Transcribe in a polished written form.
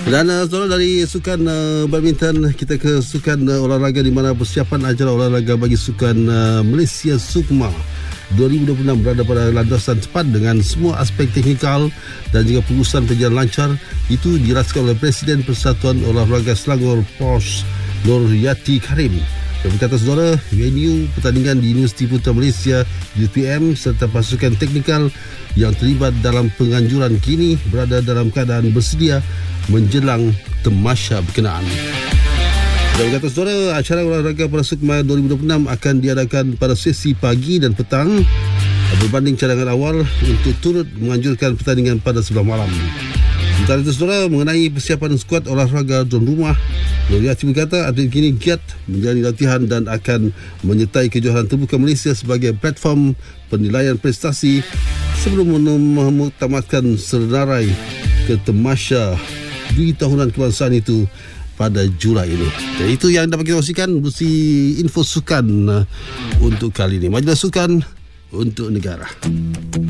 Dan saudara, dari sukan badminton kita ke sukan olahraga di mana persiapan acara olahraga bagi sukan Malaysia Sukma 2026 berada pada landasan tepat dengan semua aspek teknikal dan juga pengurusan berjalan lancar. Itu diraskan oleh Presiden Persatuan Olahraga Selangor POS Nur Yati Karim. Dia berkata saudara, venue pertandingan di Universiti Putra Malaysia UPM serta pasukan teknikal yang terlibat dalam penganjuran kini berada dalam keadaan bersedia menjelang tamasya berkenaan. Dia berkata saudara, acara olahraga pada Sukma 2026 akan diadakan pada sesi pagi dan petang berbanding cadangan awal untuk turut menganjurkan pertandingan pada sebelah malam. Sementara itu saudara, mengenai persiapan skuad olahraga tuan rumah, Nur Yati berkata atlet kini giat menjalani latihan dan akan menyertai kejohanan terbuka Malaysia sebagai platform penilaian prestasi sebelum mengutamatkan senarai ke tamasya di tahunan kebangsaan itu pada Julai ini. Dan itu yang dapat kita kongsikan bersih info sukan untuk kali ini. Majalah Sukan untuk Negara.